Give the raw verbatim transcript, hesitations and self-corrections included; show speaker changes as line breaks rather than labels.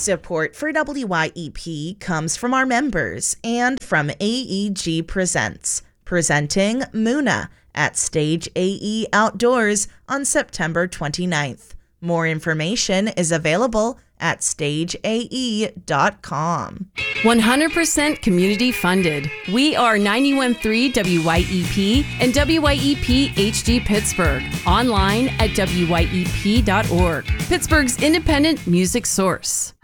Support for W Y E P comes from our members and from A E G Presents, presenting Muna at Stage A E Outdoors on September twenty-ninth. More information is available at stage a e dot com.
one hundred percent community funded. We are ninety-one point three W Y E P and W Y E P H D Pittsburgh. Online at W Y E P dot org. Pittsburgh's independent music source.